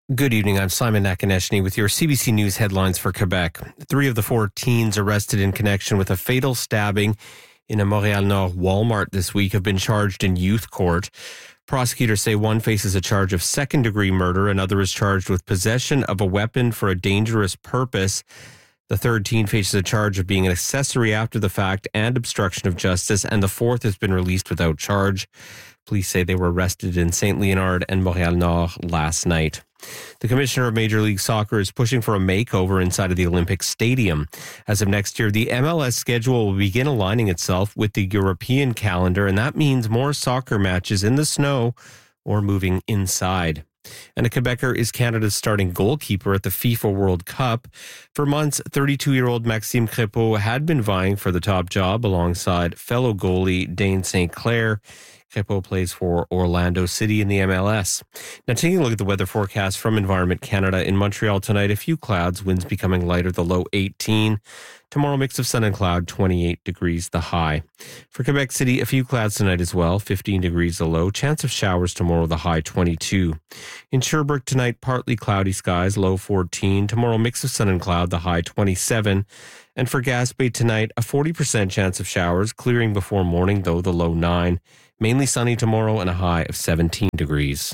Good evening. I'm Simon Nakaneshny with your CBC News headlines for Quebec. 3 of the 4 teens arrested in connection with a fatal stabbing in a Montréal-Nord Walmart this week have been charged in youth court. Prosecutors say one faces a charge of second-degree murder, another is charged with possession of a weapon for a dangerous purpose. The third teen faces a charge of being an accessory after the fact and obstruction of justice, and the fourth has been released without charge. Police say they were arrested in St. Leonard and Montréal-Nord last night. The Commissioner of Major League Soccer is pushing for a makeover inside of the Olympic Stadium. As of next year, the MLS schedule will begin aligning itself with the European calendar, and that means more soccer matches in the snow or moving inside. And a Quebecer is Canada's starting goalkeeper at the FIFA World Cup. For months, 32-year-old Maxime Crépeau had been vying for the top job alongside fellow goalie Dane St. Clair. Crépeau plays for Orlando City in the MLS. Now, taking a look at the weather forecast from Environment Canada. In Montreal tonight, a few clouds, winds becoming lighter, the low 18. Tomorrow, mix of sun and cloud, 28 degrees the high. For Quebec City, a few clouds tonight as well, 15 degrees the low. Chance of showers tomorrow, the high 22. In Sherbrooke tonight, partly cloudy skies, low 14. Tomorrow, mix of sun and cloud, the high 27. And for Gaspé tonight, a 40% chance of showers, clearing before morning, though, the low 9. Mainly sunny tomorrow and a high of 17 degrees.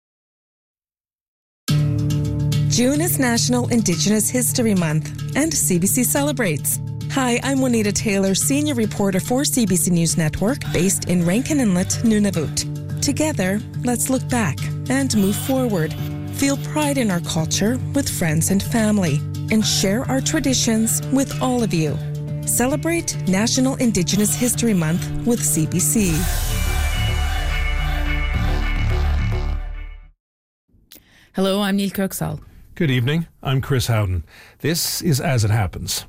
June is National Indigenous History Month, and CBC celebrates. Hi, I'm Juanita Taylor, senior reporter for CBC News Network, based in Rankin Inlet, Nunavut. Together, let's look back and move forward. Feel pride in our culture with friends and family, and share our traditions with all of you. Celebrate National Indigenous History Month with CBC. Hello, I'm Neil Kirksall. Good evening. I'm Chris Howden. This is As It Happens.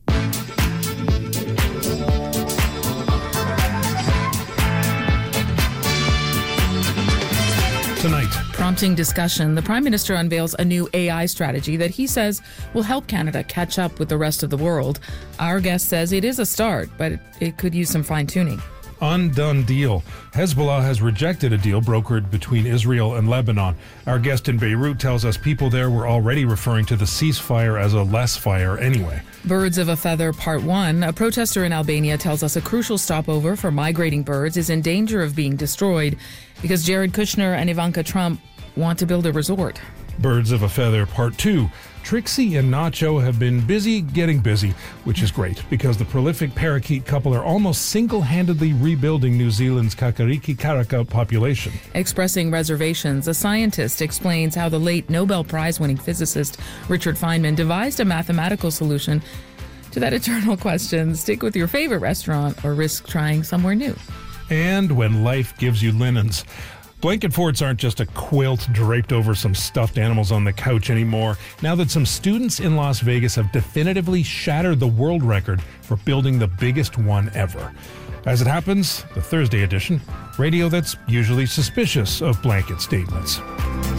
Tonight. Prompting discussion, the Prime Minister unveils a new AI strategy that he says will help Canada catch up with the rest of the world. Our guest says it is a start, but it could use some fine-tuning. Undone deal. Hezbollah has rejected a deal brokered between Israel and Lebanon. Our guest in Beirut tells us people there were already referring to the ceasefire as a less fire anyway. Birds of a Feather Part 1. A protester in Albania tells us a crucial stopover for migrating birds is in danger of being destroyed because Jared Kushner and Ivanka Trump want to build a resort. Birds of a Feather Part 2. Trixie and Nacho have been busy getting busy, which is great because the prolific parakeet couple are almost single-handedly rebuilding New Zealand's Kakariki Karaka population. Expressing reservations, a scientist explains how the late Nobel Prize-winning physicist Richard Feynman devised a mathematical solution to that eternal question: stick with your favorite restaurant or risk trying somewhere new. And when life gives you linens. Blanket forts aren't just a quilt draped over some stuffed animals on the couch anymore, now that some students in Las Vegas have definitively shattered the world record for building the biggest one ever. As it happens, the Thursday edition, radio that's usually suspicious of blanket statements.